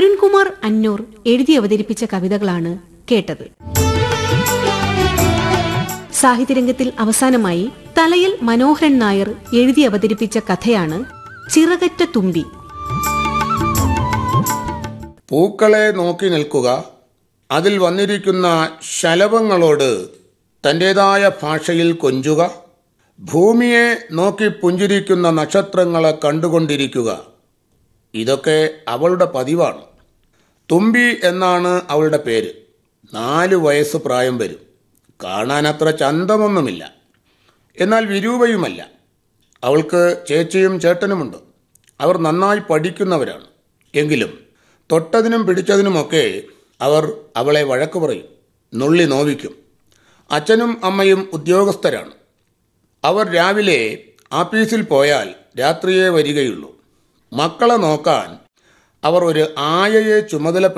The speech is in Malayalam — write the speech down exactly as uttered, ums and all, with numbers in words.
അരുൺകുമാർ അന്നൂർ എഴുതി അവതരിപ്പിച്ച കവിതകളാണ് കേട്ടത്. സാഹിത്യരംഗത്തിൽ അവസാനമായി തലയിൽ മനോഹരൻ നായർ എഴുതി അവതരിപ്പിച്ച കഥയാണ് ചിറകറ്റ തുമ്പി. പൂക്കളെ നോക്കി നിൽക്കുക, അതിൽ വന്നിരിക്കുന്ന ശലഭങ്ങളോട് തൻ്റെതായ ഭാഷയിൽ കൊഞ്ചുക, ഭൂമിയെ നോക്കി പുഞ്ചിരിക്കുന്ന നക്ഷത്രങ്ങളെ കണ്ടുകൊണ്ടിരിക്കുക. ഇതൊക്കെ അവളുടെ പതിവാണ്. തുമ്പി എന്നാണ് അവളുടെ പേര്. നാല് വയസ്സ് പ്രായം വരും. കാണാൻ അത്ര ചന്തമൊന്നുമില്ല, എന്നാൽ വിരൂപയുമല്ല. അവൾക്ക് ചേച്ചിയും ചേട്ടനുമുണ്ട്. അവർ നന്നായി പഠിക്കുന്നവരാണ്. എങ്കിലും തൊട്ടതിനും പിടിച്ചതിനുമൊക്കെ അവർ അവളെ വഴക്കു പറയും, നുള്ളി നോവിക്കും. അച്ഛനും അമ്മയും ഉദ്യോഗസ്ഥരാണ്. അവർ രാവിലെ ആഫീസിൽ പോയാൽ രാത്രിയേ വരികയുള്ളൂ. മക്കളെ നോക്കാൻ അവർ ഒരു ആയയെ ചുമതല